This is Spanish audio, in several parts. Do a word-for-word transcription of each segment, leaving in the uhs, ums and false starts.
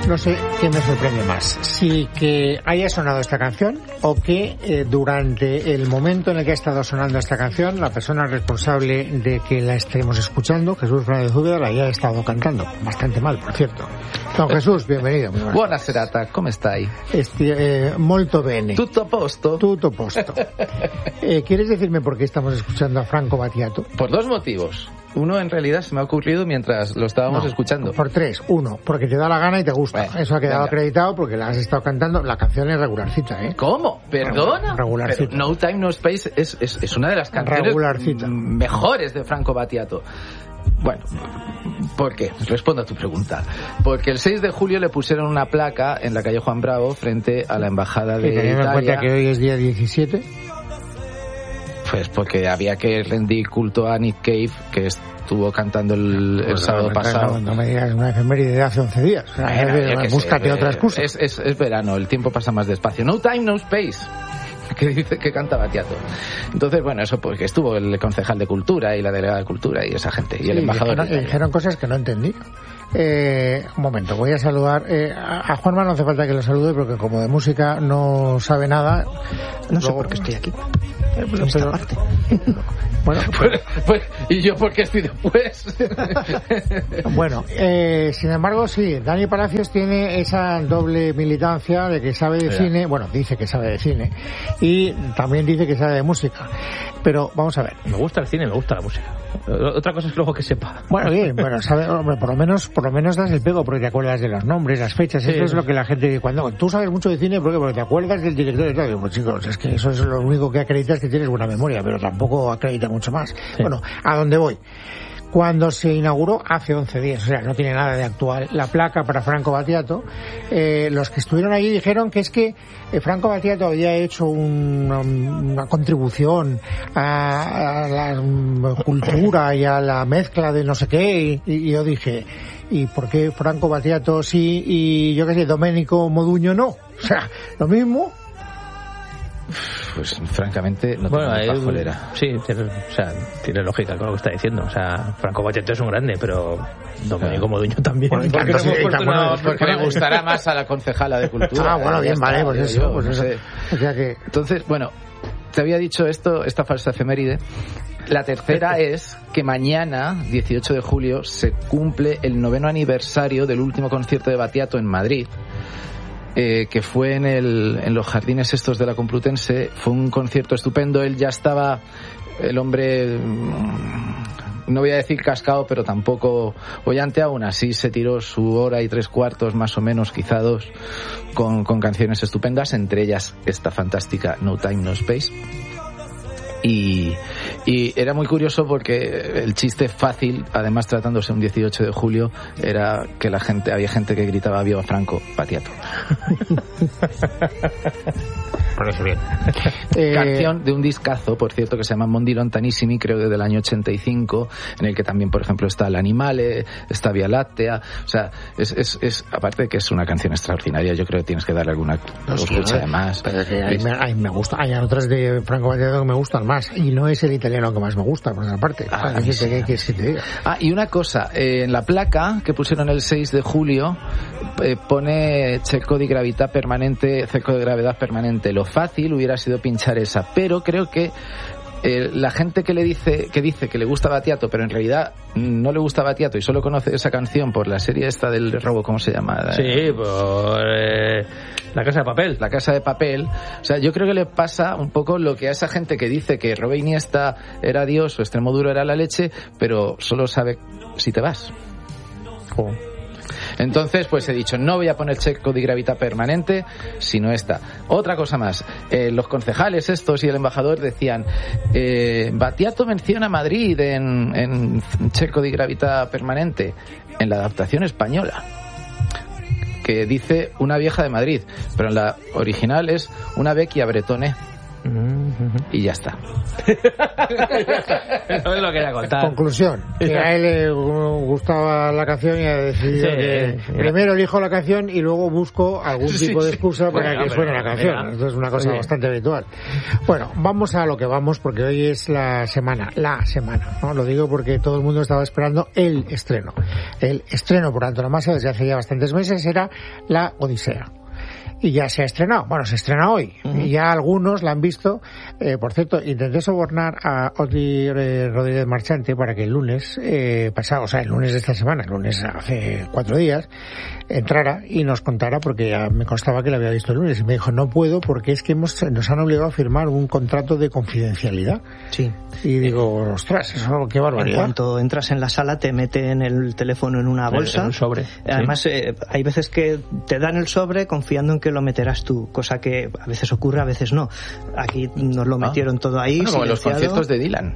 No sé qué me sorprende más, si que haya sonado esta canción o que eh, durante el momento en el que ha estado sonando esta canción la persona responsable de que la estemos escuchando, Jesús Fernández Úbeda, la haya estado cantando. Bastante mal, por cierto. Don Jesús, bienvenido. Buenas serata, ¿cómo stai? Este, eh, molto bene. Tutto a posto? Tutto a posto. eh, ¿Quieres decirme por qué estamos escuchando a Franco Battiato? Por dos motivos. Uno, en realidad, se me ha ocurrido mientras lo estábamos no, escuchando. Por tres. Uno, porque te da la gana y te gusta. Bueno, eso ha quedado venga. acreditado porque la has estado cantando. La canción es regularcita, ¿eh? ¿Cómo? ¿Perdona? Regularcita. Pero No Time, No Space es, es, es una de las canciones regularcita. mejores de Franco Battiato. Bueno, ¿por qué? Respondo a tu pregunta. Porque el seis de julio le pusieron una placa en la calle Juan Bravo frente a la embajada de Italia. ¿Teniendo en cuenta que hoy es día diecisiete? Pues porque había que rendir culto a Nick Cave, que estuvo cantando el, el pues sábado no, pasado. No, no me digas una efeméride de hace once días. O sea, Era, es, búscate sé, otra excusa. Es, es, es verano, el tiempo pasa más despacio. No time, no space. Que dice que canta Battiato. Entonces, bueno, eso porque estuvo el concejal de Cultura y la delegada de Cultura y esa gente, y sí, el embajador. Dijeron, dijeron cosas que no entendí. Eh, un momento, voy a saludar. Eh, a Juanma no hace falta que lo salude porque como de música no sabe nada. No sé por qué estoy aquí. Eh, pero, en esta parte. Bueno, pues, pues, ¿y yo por qué estoy después? Bueno, eh, sin embargo, sí, Dani Palacios tiene esa doble militancia de que sabe de cine, bueno, dice que sabe de cine, y también dice que sabe de música. Pero vamos a ver. Me gusta el cine, me gusta la música. Otra cosa es luego que sepa. Bueno, bien, bueno, sabe, hombre, por lo menos, por lo menos das el pego porque te acuerdas de los nombres, las fechas. Sí, eso es lo que la gente cuando tú sabes mucho de cine, ¿por qué? Porque te acuerdas del director y tal. Pues chicos, es que eso es lo único que acredita es que tienes buena memoria, pero tampoco acredita mucho más. Sí. Bueno, ¿a dónde voy? Cuando se inauguró hace once días, o sea, no tiene nada de actual, la placa para Franco Battiato, eh, los que estuvieron allí dijeron que es que eh, Franco Battiato había hecho una, una contribución a, a la cultura y a la mezcla de no sé qué, y, y yo dije, ¿y por qué Franco Battiato sí y yo qué sé, Domenico Moduño no? O sea, lo mismo. Pues francamente no bueno, tengo hay, pajolera. Sí, tiene, o sea, tiene lógica con lo que está diciendo. O sea, Franco Battiato es un grande, pero Domenico claro. Moduño también. Bueno, porque no sí, porque, bueno, porque le gustará más a la concejala de Cultura. Ah, bueno, bien, vale, pues eso. Yo, pues no eso. Sé. O sea que... Entonces, bueno, te había dicho esto, esta falsa efeméride. La tercera es que mañana, dieciocho de julio, se cumple el noveno aniversario del último concierto de Battiato en Madrid. Eh, que fue en, el, en los jardines estos de la Complutense. Fue un concierto estupendo. Él ya estaba, el hombre, no voy a decir cascado, pero tampoco boyante. Aún así se tiró su hora y tres cuartos, más o menos, quizá dos, con, con canciones estupendas, entre ellas esta fantástica No Time, No Space. Y, y era muy curioso porque el chiste fácil, además tratándose un dieciocho de julio, era que la gente, había gente que gritaba viva Franco Battiato. Parece bien. Eh... Canción de un discazo, por cierto, que se llama Mondi Lontanissimi, creo que del año ochenta y cinco, en el que también, por ejemplo, está L'Animale, está Vía Láctea. O sea, es, es, es aparte de que es una canción extraordinaria, yo creo que tienes que darle alguna no, escucha sí, además. Pero que ahí me, ahí me gusta. Hay otras de Franco Battiato que me gustan más, y no es el italiano que más me gusta, por otra parte. Ah, ah, sí. que, que, que te diga. Ah, y una cosa, eh, en la placa que pusieron el seis de julio eh, pone Cerco di Gravità permanente, cerco de gravedad permanente. Lo fácil hubiera sido pinchar esa, pero creo que eh, la gente que le dice que dice que le gusta Battiato, pero en realidad no le gusta Battiato y solo conoce esa canción por la serie esta del robo, ¿cómo se llama? Sí, por eh, La Casa de Papel. La Casa de Papel. O sea, yo creo que le pasa un poco lo que a esa gente que dice que Robe Iniesta era Dios o Extremoduro era la leche, pero solo sabe si te vas. Oh. Entonces, pues he dicho, no voy a poner Cerco di Gravità permanente, sino esta. Otra cosa más, eh, los concejales estos y el embajador decían, eh, Battiato menciona Madrid en, en Cerco di Gravità permanente, en la adaptación española, que dice una vieja de Madrid, pero en la original es una vecchia bretone. Uh-huh. Y ya está. No es lo que quería contar. Conclusión, que a él le gustaba la canción y ha decidido Sí, que sí. primero elijo la canción y luego busco algún Sí, tipo de sí. excusa para Bueno, que suene pero, la canción. venga. Esto es una cosa Oye. bastante habitual. Bueno, vamos a lo que vamos, porque hoy es la semana, la semana, ¿no? Lo digo porque todo el mundo estaba esperando el estreno. El estreno por antonomasia desde hace ya bastantes meses era La Odisea. Y ya se ha estrenado, bueno, se estrena hoy, uh-huh. y ya algunos la han visto. Eh, por cierto, intenté sobornar a Oti eh, Rodríguez Marchante para que el lunes eh, pasado, o sea, el lunes de esta semana, el lunes hace cuatro días, entrara y nos contara, porque ya me constaba que la había visto el lunes, y me dijo, no puedo porque es que hemos, nos han obligado a firmar un contrato de confidencialidad. Sí. Y digo, ostras, eso qué barbaridad. En cuanto entras en la sala te meten el teléfono en una bolsa. En un sobre. Además, sí. eh, hay veces que te dan el sobre confiando en que lo meterás tú, cosa que a veces ocurre, a veces no. Aquí nos lo metieron ah. todo ahí. Bueno, como en los conciertos de Dylan.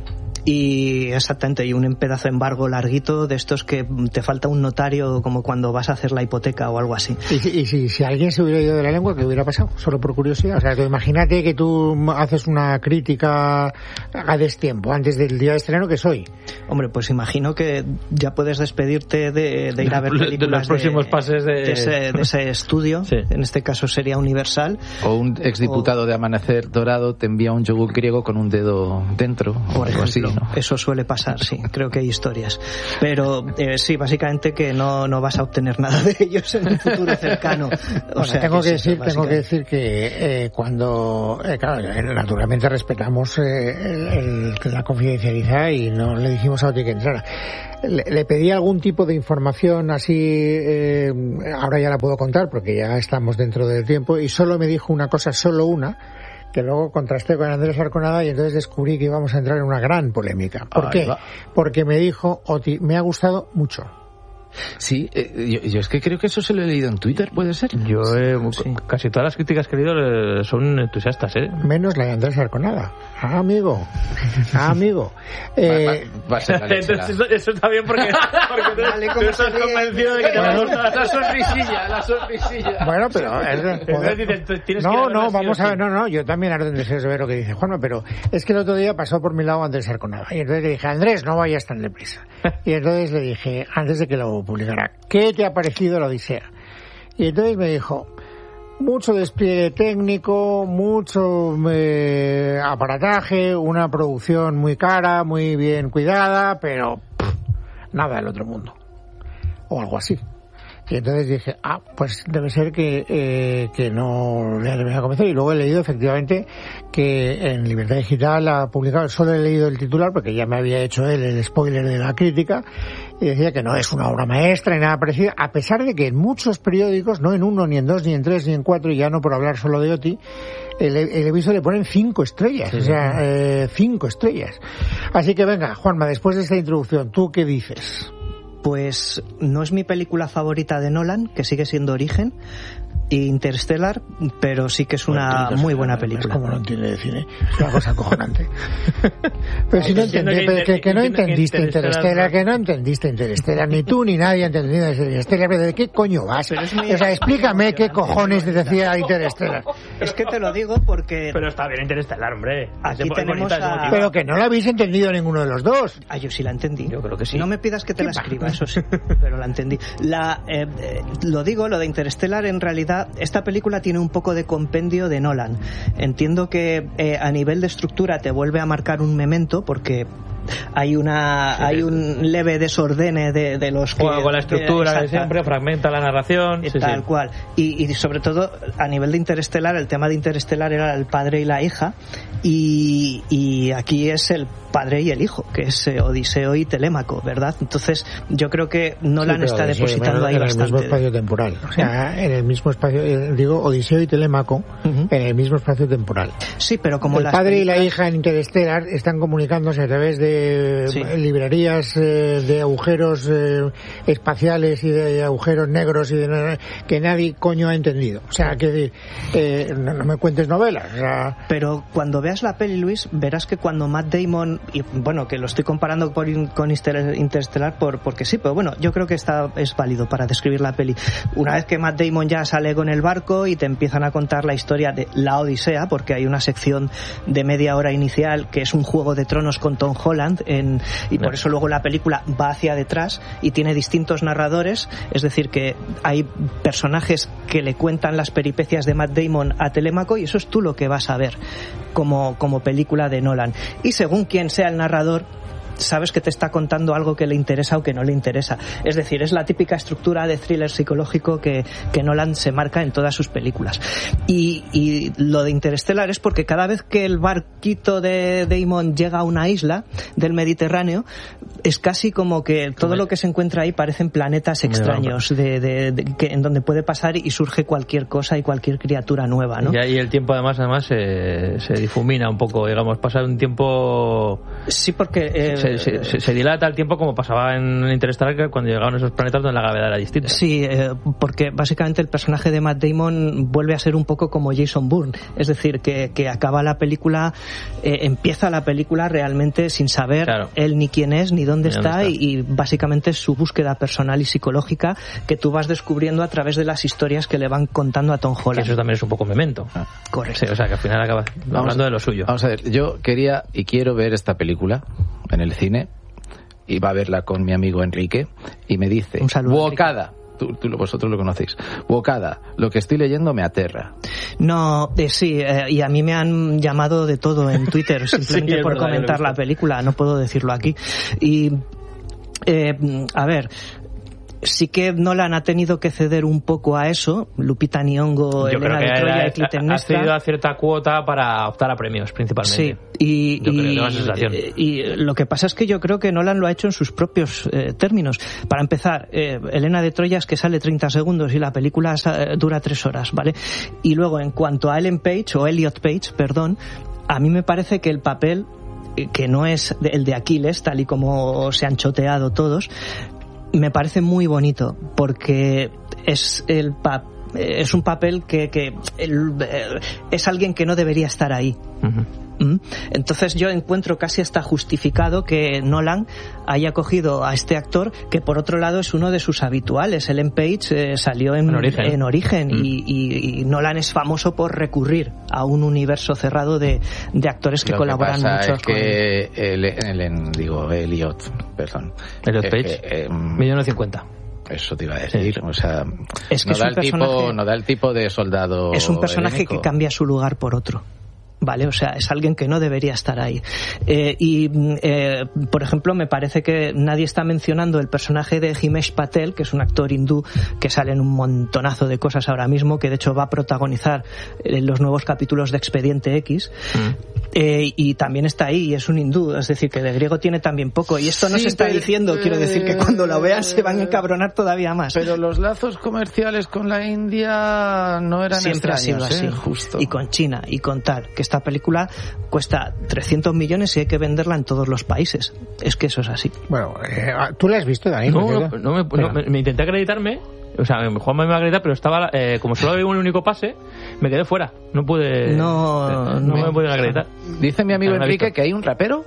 Y exactamente, y un pedazo de embargo larguito de estos que te falta un notario como cuando vas a hacer la hipoteca o algo así. Y, si, y si, si alguien se hubiera ido de la lengua, ¿qué hubiera pasado? Solo por curiosidad. O sea, tú imagínate que tú haces una crítica a destiempo, antes del día de estreno, que soy. Hombre, pues imagino que ya puedes despedirte de, de ir a ver películas de los próximos de, pases de... de, ese, de ese estudio, sí. En este caso sería Universal. O un exdiputado o... de Amanecer Dorado te envía un yogur griego con un dedo dentro, por o algo ejemplo, así, ¿no? Eso suele pasar, sí, creo que hay historias. Pero eh, sí, básicamente que no, no vas a obtener nada de ellos en el futuro cercano. O bueno, sea, tengo que, que decir, eso, tengo que decir que eh, cuando, eh, claro, naturalmente respetamos eh, el, el, la confidencialidad y no le dijimos a Oti que entrara. Le, le pedí algún tipo de información así, eh, ahora ya la puedo contar porque ya estamos dentro del tiempo, y solo me dijo una cosa, solo una, que luego contrasté con Andrés Arconada y entonces descubrí que íbamos a entrar en una gran polémica. ¿Por Ahí qué? Va. Porque me dijo, Oti, me ha gustado mucho. Sí, eh, yo, yo es que creo que eso se lo he leído en Twitter, ¿puede ser? Yo eh, sí. Casi todas las críticas que he leído son entusiastas, ¿eh? Menos la de Andrés Arconada. Ah, amigo. Ah, amigo. Eh, va, va, va a ser la Entonces, eso, eso está bien porque, porque vale, tú, tú estás convencido de que te va a gustar. La sonrisilla, la sonrisilla. Bueno, pero... Es, no, no, vamos a ver, no, no, yo también ahora tendré que ver lo que dice Juanma, pero es que el otro día pasó por mi lado Andrés Arconada. Y entonces le dije, Andrés, no vayas tan deprisa. Y entonces le dije, antes de que lo publicara, ¿qué te ha parecido la Odisea? Y entonces me dijo, mucho despliegue técnico, mucho eh, aparataje, una producción muy cara, muy bien cuidada, pero pff, nada del otro mundo. O algo así. Y entonces dije, ah, pues debe ser que, eh, que no le voy a convencer. Y luego he leído efectivamente que en Libertad Digital ha publicado, solo he leído el titular porque ya me había hecho él el spoiler de la crítica, y decía que no es una obra maestra ni nada parecido, a pesar de que en muchos periódicos, no en uno, ni en dos, ni en tres, ni en cuatro, y ya no por hablar solo de Oti, el, el aviso le ponen cinco estrellas, sí, o sea, eh, cinco estrellas. Así que venga, Juanma, después de esta introducción, ¿tú qué dices? Pues no es mi película favorita de Nolan, que sigue siendo Origen, y Interstellar, pero sí que es una bueno, muy buena película. Es como no entiende de cine, es una cosa acojonante. Pero si no entendí, que, que, que no entendiste Interstellar, que no entendiste Interstellar, ni tú ni nadie ha entendido Interstellar, pero ¿de qué coño vas? O sea, explícame qué cojones te decía Interstellar. Es que te lo digo porque... Pero está bien Interstellar, hombre. Aquí tenemos a... Pero que no la habéis entendido ninguno de los dos. Ah, yo sí la entendí. Yo creo que sí. No me pidas que te la escriba, eso sí, pero la entendí. La, eh, eh, lo digo, lo de Interstellar, en realidad, esta película tiene un poco de compendio de Nolan. Entiendo que eh, a nivel de estructura te vuelve a marcar un Memento, porque hay una sí, hay un leve desordene de, de los que... Bueno, con la estructura de siempre, fragmenta la narración. Sí, tal sí. cual. Y, y sobre todo, a nivel de Interestelar, el tema de Interestelar era el padre y la hija, y, y aquí es el padre y el hijo, que es eh, Odiseo y Telémaco, ¿verdad? Entonces, yo creo que Nolan sí, está Odiseo, depositando ahí en bastante. En el mismo espacio temporal. O sea, ¿eh? en el mismo espacio, eh, digo, Odiseo y Telémaco, uh-huh. en el mismo espacio temporal. Sí, pero como el las padre películas... y la hija en Interestelar están comunicándose a través de de Sí. librerías eh, de agujeros eh, espaciales y de agujeros negros y de que nadie coño ha entendido. O sea, que eh, no, no me cuentes novelas. O sea, Pero cuando veas la peli, Luis, verás que cuando Matt Damon, y bueno, que lo estoy comparando por, con Interstellar por, porque sí, pero bueno, yo creo que está, es válido para describir la peli. Una vez que Matt Damon ya sale con el barco y te empiezan a contar la historia de la Odisea, porque hay una sección de media hora inicial que es un Juego de Tronos con Tom Holland, en, y por eso luego la película va hacia detrás y tiene distintos narradores, es decir, que hay personajes que le cuentan las peripecias de Matt Damon a Telémaco, y eso es tú lo que vas a ver como, como película de Nolan. Y según quien sea el narrador, sabes que te está contando algo que le interesa o que no le interesa. Es decir, es la típica estructura de thriller psicológico que, que Nolan se marca en todas sus películas. Y, y lo de Interstellar es porque cada vez que el barquito de Damon llega a una isla del Mediterráneo, es casi como que todo lo que se encuentra ahí parecen planetas extraños de, de, de, que, en donde puede pasar y surge cualquier cosa y cualquier criatura nueva, ¿no? Y ahí el tiempo además además se, se difumina un poco, digamos, pasa un tiempo... Sí, porque... Eh, se, se, se, se dilata el tiempo como pasaba en Interstellar cuando llegaban esos planetas donde la gravedad era distinta. Sí, eh, porque básicamente el personaje de Matt Damon vuelve a ser un poco como Jason Bourne, es decir, que, que acaba la película, eh, empieza la película realmente sin saber claro. él ni quién es, ni dónde, ni está, dónde está, y, y básicamente es su búsqueda personal y psicológica que tú vas descubriendo a través de las historias que le van contando a Tom Holland. Que eso también es un poco Memento. Ah, correcto. Sí, o sea, que al final acaba vamos, hablando de lo suyo. Vamos a ver, yo quería y quiero ver esta película en el cine. Iba a verla con mi amigo Enrique y me dice, un saludo, Bocada, tú, tú, vosotros lo conocéis, Bocada, lo que estoy leyendo me aterra. No, eh, sí, eh, y a mí me han llamado de todo en Twitter simplemente sí, por verdad, comentar la película, no puedo decirlo aquí. Y, eh, a ver... Sí que Nolan ha tenido que ceder un poco a eso. Lupita Nyong'o, Yo Elena de Troya y Clitemnestra. Ha cedido a cierta cuota para optar a premios, principalmente. Sí, y, yo creo, y, tengo esa sensación. y lo que pasa es que yo creo que Nolan lo ha hecho en sus propios eh, términos. Para empezar, eh, Elena de Troya es que sale treinta segundos y la película eh, dura tres horas, ¿vale? Y luego, en cuanto a Ellen Page, o Elliot Page, perdón, a mí me parece que el papel, que no es el de Aquiles, tal y como se han choteado todos, me parece muy bonito porque es el pa- es un papel que, que el, es alguien que no debería estar ahí. Uh-huh. ¿Mm? Entonces yo encuentro casi hasta justificado que Nolan haya cogido a este actor, que por otro lado es uno de sus habituales. Ellen Page eh, salió en, en Origen, en origen mm. y, y, y Nolan es famoso por recurrir a un universo cerrado de, de actores que Lo colaboran que pasa mucho es que el, el, el, digo Elliot, perdón, Elliot Page, eh, eh, millón de cincuenta. Eso te iba a decir, sí. O sea, es que no, es da un el tipo, no da el tipo de soldado. Es un personaje helénico. que cambia su lugar por otro. Vale, o sea, es alguien que no debería estar ahí. Eh, y, eh, por ejemplo, me parece que nadie está mencionando el personaje de Himesh Patel, que es un actor hindú que sale en un montonazo de cosas ahora mismo, que de hecho va a protagonizar eh, los nuevos capítulos de Expediente X. Mm. Eh, y también está ahí, y es un hindú, es decir, que de griego tiene también poco. Y esto no sí, se está pero, diciendo, quiero decir que cuando lo vean se van a encabronar todavía más. Pero los lazos comerciales con la India no eran siempre extraños, ha sido así, ¿eh? Justo. Y con China, y con tal, que esta película cuesta trescientos millones y hay que venderla en todos los países. Es que eso es así. Bueno, eh, ¿tú la has visto, Dani? No, no, no, me, no me, me intenté acreditarme. O sea, Juan me iba a acreditar, pero estaba, eh, como solo había un único pase, me quedé fuera. No pude. No, no, no me, me pude acreditar. Dice mi amigo Enrique que hay un rapero.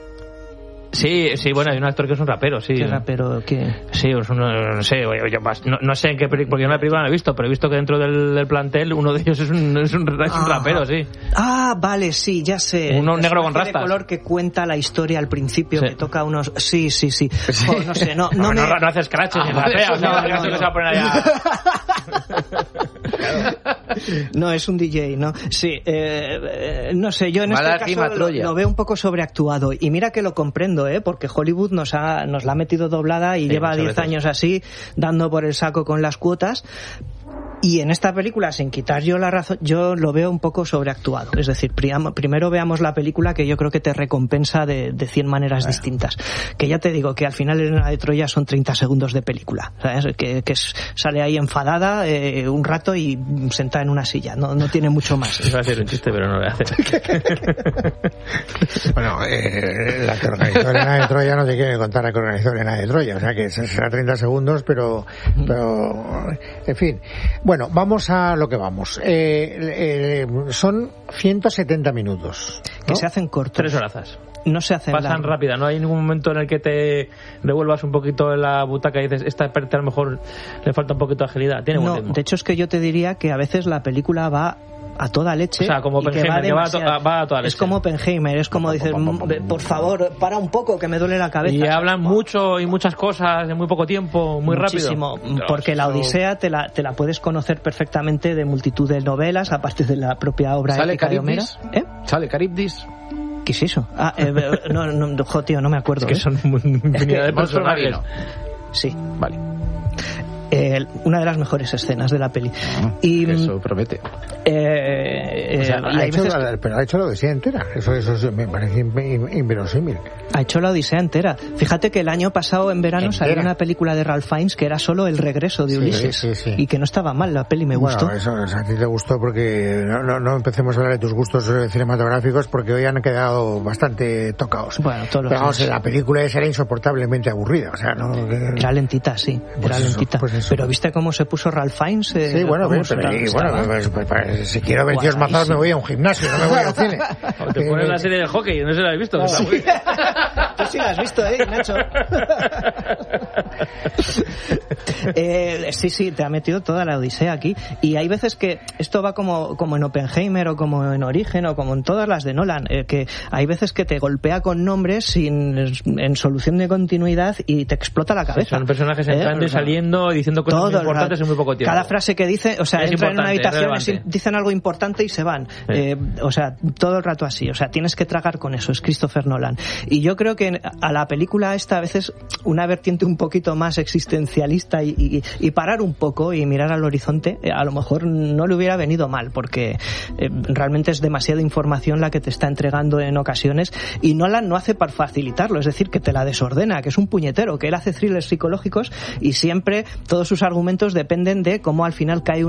Sí, sí, bueno, hay un actor que es un rapero, sí. ¿Qué rapero? ¿Qué? Sí, es un, no sé, yo, yo, no, no sé en qué película, porque yo no la película no la he visto, pero he visto que dentro del, del plantel uno de ellos es un, es un, es un rapero, sí. Ah, vale, sí, ya sé. Uno negro con rastas. De color que cuenta la historia al principio, sí. que toca unos... Sí, sí, sí. sí. Oh, no sé, no, no, no, me... no, no haces scratches, ah, rapea, o sea, no, no, no, se va a poner allá... No, es un D J, ¿no? Sí, eh, eh, no sé, yo en Mala este caso lo, lo veo un poco sobreactuado. Y mira que lo comprendo, ¿eh? Porque Hollywood nos ha nos la ha metido doblada y sí, lleva diez años así, dando por el saco con las cuotas. Y en esta película, sin quitar yo la razón, yo lo veo un poco sobreactuado. Es decir, prim- primero veamos la película, que yo creo que te recompensa de, de cien maneras bueno. distintas. Que ya te digo que al final Elena de Troya son treinta segundos de película. ¿Sabes? Que, que es, sale ahí enfadada eh, un rato y sentada en una silla. No, no tiene mucho más. Iba a hacer un chiste, pero no lo voy a hacer. Bueno, eh, la que organizó Elena de Troya no te quiere contar la que organizó Elena de Troya. O sea que será treinta segundos, pero, pero en fin. Bueno, vamos a lo que vamos. Eh, eh, son ciento setenta minutos, ¿no? Que se hacen cortos. Tres horazas. No se hacen Pasan largo. rápida, no hay ningún momento en el que te revuelvas un poquito en la butaca y dices, esta parte a lo mejor le falta un poquito de agilidad. Tiene buen No, ritmo. de hecho es que yo te diría que a veces la película va a toda leche. O sea, como y que Oppenheimer, que va, demasiado. a to- va a toda leche. Es como Oppenheimer, es como dices, por favor, para un poco que me duele la cabeza. Y hablan mucho y muchas cosas en muy poco tiempo, muy Muchísimo, rápido. porque la Eso- Odisea te la, te la puedes conocer perfectamente de multitud de novelas, aparte de la propia obra ¿Sale épica de Homero. Caribdis? ¿Eh? ¿Sale Caribdis? ¿Qué es eso? Ah, eh, no, no, jo, tío, no me acuerdo. Es que ¿eh? son infinidad de Monstruo personajes. marino. Sí. Vale. Eh, una de las mejores escenas de la peli. Y, Eso promete. eh, O sea, eh, y ha hay hecho veces la, pero ha hecho la Odisea entera. Eso, eso, sí me parece in- in- inverosímil. Ha hecho la Odisea entera. Fíjate que el año pasado en verano Entera. salió una película de Ralph Fiennes que era solo el regreso de Sí, Ulises. sí, sí. Y que no estaba mal, la peli me Bueno, gustó. eso, eso a ti te gustó porque no, no, no empecemos a hablar de tus gustos eh, cinematográficos porque hoy han quedado bastante tocados. Bueno, todos los Pero vamos, días. la película esa era insoportablemente aburrida. O sea, no. eh, Era lentita, sí, Pues era eso, lentita. pues eso. Pero ¿viste cómo se puso Ralph Fiennes? Eh, Sí, bueno, vamos, pero, era- y, bueno estaba- pues, pues, pues, si quiero ver tíos mazados me voy a un gimnasio, no me voy al cine. O te pones la serie de hockey, no se la has visto. que está muy bien. Tú sí la has visto, ¿eh, Nacho? eh, sí, sí, te ha metido toda la Odisea aquí. Y hay veces que esto va como, como en Oppenheimer o como en Origen o como en todas las de Nolan, eh, que hay veces que te golpea con nombres sin en solución de continuidad y te explota la cabeza. Son personajes ¿Eh? entrando y saliendo y diciendo cosas Todo muy el importantes rato. en muy poco tiempo. Cada frase que dice, o sea, Es entran en una importante, habitación, es es- relevante. dicen algo importante y se van. Sí. Eh, o sea, todo el rato así. O sea, tienes que tragar con eso. Es Christopher Nolan. Y yo creo que a la película esta a veces una vertiente un poquito más existencialista y, y, y parar un poco y mirar al horizonte, eh, a lo mejor no le hubiera venido mal, porque eh, realmente es demasiada información la que te está entregando en ocasiones y Nolan no hace para facilitarlo, es decir, que te la desordena, que es un puñetero, que él hace thrillers psicológicos y siempre todos sus argumentos dependen de cómo al final cae